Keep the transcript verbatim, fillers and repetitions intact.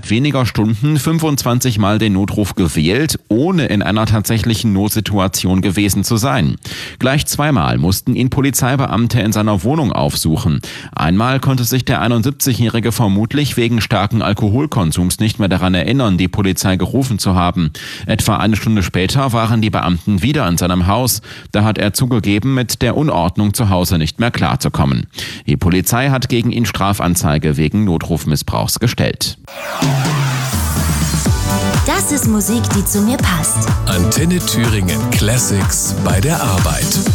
innerhalb weniger Stunden fünfundzwanzig Mal den Notruf gewählt, ohne in einer tatsächlichen Notsituation gewesen zu sein. Gleich zweimal mussten ihn Polizeibeamte in seiner Wohnung aufsuchen. Einmal konnte sich der einundsiebzigjährige vermutlich wegen starken Alkoholkonsums nicht mehr daran erinnern, die Polizei gerufen zu haben. Etwa eine Stunde später waren die Beamten wieder in seinem Haus. Da hat er zugegeben, mit der Unordnung zu Hause nicht mehr klarzukommen. Die Polizei hat gegen ihn Strafanzeige wegen Notrufmissbrauchs gestellt. Das ist Musik, die zu mir passt. Antenne Thüringen Classics bei der Arbeit.